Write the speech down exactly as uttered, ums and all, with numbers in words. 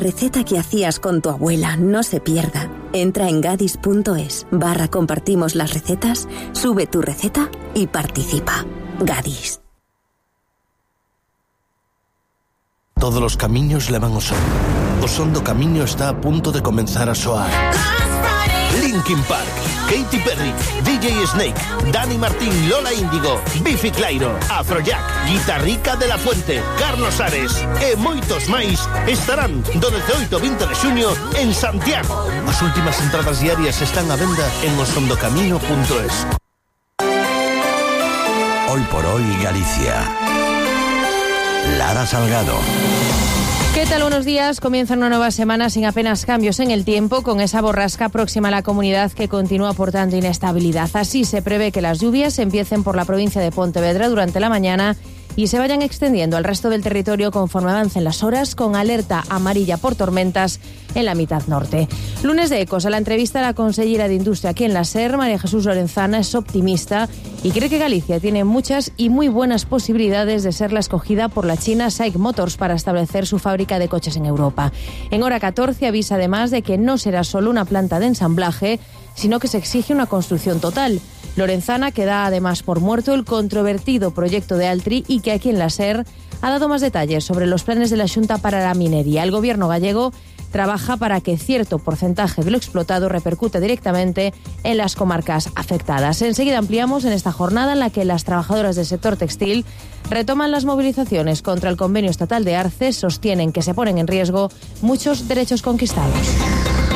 receta que hacías con tu abuela no se pierda. Entra en gadis.es barra compartimos las recetas, sube tu receta y participa. Gadis. Todos los camiños levan ao son. O son do camiño está a punto de comenzar a soar. Linkin Park, Katy Perry, D J Snake, Dani Martín, Lola Índigo, Bifi Clyro, Afrojack, Guitarrica de la Fuente, Carlos Ares e moitos máis estarán do dezaoito ao vinte de xuño en Santiago. As últimas entradas diarias están a venda en osondocamino punto es. Hoy por hoy Galicia. Lara Salgado. ¿Qué tal? Buenos días. Comienza una nueva semana sin apenas cambios en el tiempo, con esa borrasca próxima a la comunidad que continúa aportando inestabilidad. Así se prevé que las lluvias empiecen por la provincia de Pontevedra durante la mañana y se vayan extendiendo al resto del territorio conforme avancen las horas, con alerta amarilla por tormentas en la mitad norte. Lunes de Ecos. A la entrevista a la consellera de Industria aquí en la SER, María Jesús Lorenzana, es optimista y cree que Galicia tiene muchas y muy buenas posibilidades de ser la escogida por la china SAIC Motors para establecer su fábrica de coches en Europa. En Hora catorce avisa además de que no será solo una planta de ensamblaje, sino que se exige una construcción total. Lorenzana, que da además por muerto el controvertido proyecto de Altri y que aquí en la SER ha dado más detalles sobre los planes de la Xunta para la minería. El gobierno gallego trabaja para que cierto porcentaje de lo explotado repercute directamente en las comarcas afectadas. Enseguida ampliamos en esta jornada en la que las trabajadoras del sector textil retoman las movilizaciones contra el convenio estatal de Arces, sostienen que se ponen en riesgo muchos derechos conquistados.